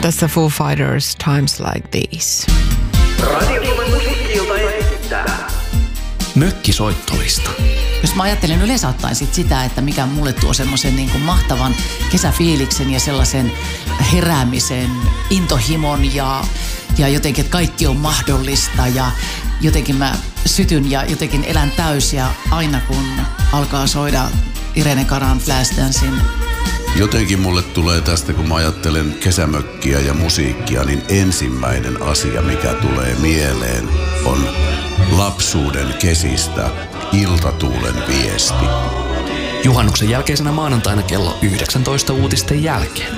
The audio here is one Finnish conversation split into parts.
Tässä Foo Fighters, Times Like These. Radio Suomen musiikki-ilta esittää Mökkisoittolista. Jos mä ajattelen yleensä ottaen sitä, että mikä mulle tuo semmoisen niin kuin mahtavan kesäfiiliksen ja sellaisen heräämisen, intohimon ja jotenkin, että kaikki on mahdollista ja jotenkin mä sytyn ja jotenkin elän täysiä aina kun alkaa soida Irene Caran Flashdance. Jotenkin mulle tulee tästä, kun mä ajattelen kesämökkiä ja musiikkia, niin ensimmäinen asia, mikä tulee mieleen, on lapsuuden kesistä iltatuulen viesti. Juhannuksen jälkeisenä maanantaina kello 19 uutisten jälkeen.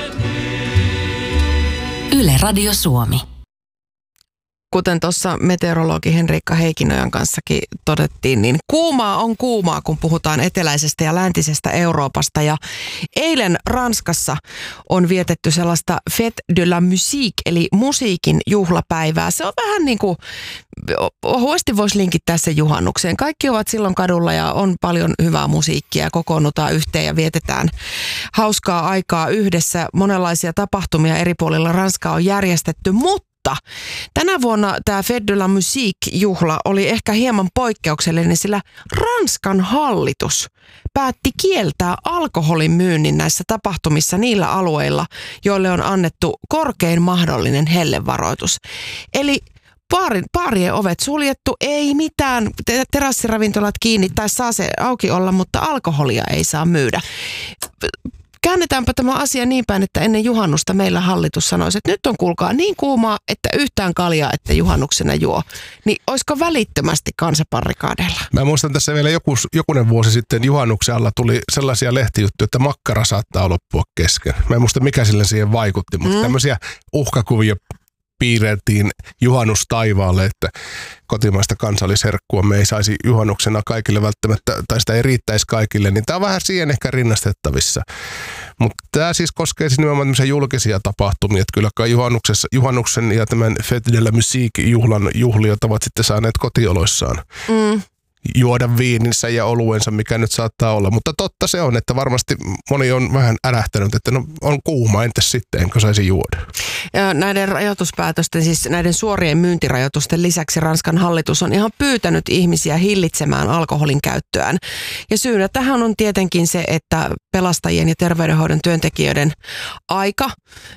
Yle Radio Suomi. Kuten tuossa meteorologi Henriikka Heikinojan kanssakin todettiin, niin kuumaa on kuumaa, kun puhutaan eteläisestä ja läntisestä Euroopasta. Ja eilen Ranskassa on vietetty sellaista Fête de la Musique, eli musiikin juhlapäivää. Se on vähän niin kuin, ohuesti voisi linkittää sen juhannukseen. Kaikki ovat silloin kadulla ja on paljon hyvää musiikkia, kokoonnutaan yhteen ja vietetään hauskaa aikaa yhdessä. Monenlaisia tapahtumia eri puolilla Ranskaa on järjestetty, mutta tänä vuonna tämä Fête de la Musique-juhla oli ehkä hieman poikkeuksellinen, sillä Ranskan hallitus päätti kieltää alkoholin myynnin näissä tapahtumissa niillä alueilla, joille on annettu korkein mahdollinen hellevaroitus. Eli baarien ovet suljettu, ei mitään, terassiravintolat kiinni tai saa se auki olla, mutta alkoholia ei saa myydä. Käännetäänpä tämä asia niin päin, että ennen juhannusta meillä hallitus sanoisi, että nyt on kuulkaa niin kuumaa, että yhtään kaljaa, että juhannuksena juo. Niin olisiko välittömästi kansaparrikaadeilla? Mä muistan tässä vielä jokunen vuosi sitten juhannuksen alla tuli sellaisia lehtijuttuja, että makkara saattaa loppua kesken. Mä en muista mikä sille siihen vaikutti, mutta tämmöisiä uhkakuvia piirrettiin juhannustaivaalle, että kotimaista kansallisherkkua me ei saisi juhannuksena kaikille välttämättä, tai sitä ei riittäisi kaikille, niin tämä on vähän siihen ehkä rinnastettavissa. Mutta tämä siis koskee siis nimenomaan tämmöisiä julkisia tapahtumia, että kyllä kai juhannuksen ja tämän Fête de la Musique-juhlan juhliot ovat sitten saaneet kotioloissaan juoda viininsä ja oluensa, mikä nyt saattaa olla. Mutta totta se on, että varmasti moni on vähän älähtänyt, että no on kuuma, entäs sitten, enkö saisi juoda. Ja näiden rajoituspäätösten, siis näiden suorien myyntirajoitusten lisäksi Ranskan hallitus on ihan pyytänyt ihmisiä hillitsemään alkoholin käyttöään. Ja syynä tähän on tietenkin se, että pelastajien ja terveydenhoidon työntekijöiden aika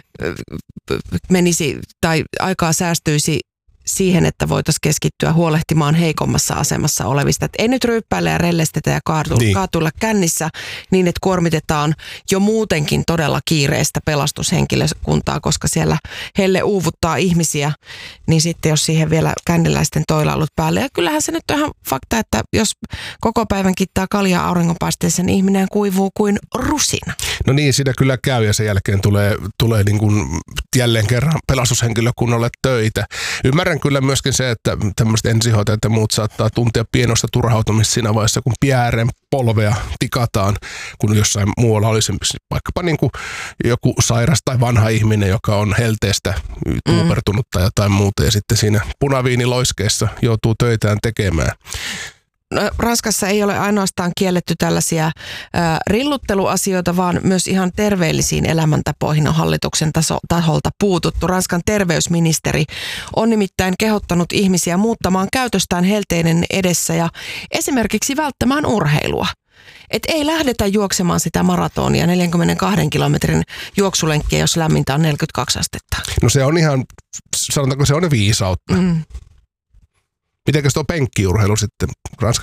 menisi tai aikaa säästyisi siihen, että voitaisiin keskittyä huolehtimaan heikommassa asemassa olevista. Et ei nyt ryyppäillä ja rellestetä ja kaatuilla kännissä niin, että kuormitetaan jo muutenkin todella kiireistä pelastushenkilökuntaa, koska siellä helle uuvuttaa ihmisiä, niin sitten jos siihen vielä känniläisten toilailut päälle. Ja kyllähän se nyt on ihan fakta, että jos koko päivän kittaa kaljaa auringonpaisteessa, niin ihminen kuivuu kuin rusina. No niin, siinä kyllä käy ja sen jälkeen tulee niin kuin jälleen kerran pelastushenkilökunnalle töitä. Ymmärrän kyllä myöskin se, että tämmöiset ensihoitajat ja muut saattaa tuntea pienosta turhautumista siinä vaiheessa, kun Pierren polvea tikataan, kun jossain muualla olisi vaikkapa niin kuin joku sairas tai vanha ihminen, joka on helteestä tuupertunut tai jotain muuta ja sitten siinä punaviiniloiskeessa joutuu töitään tekemään. No, Ranskassa ei ole ainoastaan kielletty tällaisia rillutteluasioita, vaan myös ihan terveellisiin elämäntapoihin on hallituksen taholta puututtu. Ranskan terveysministeri on nimittäin kehottanut ihmisiä muuttamaan käytöstään helteiden edessä ja esimerkiksi välttämään urheilua. Et ei lähdetä juoksemaan sitä maratonia 42 kilometrin juoksulenkkiä, jos lämmintä on 42 astetta. No se on ihan, sanotaanko se on viisautta. Mitenkäs tuo penkkiurheilu sitten?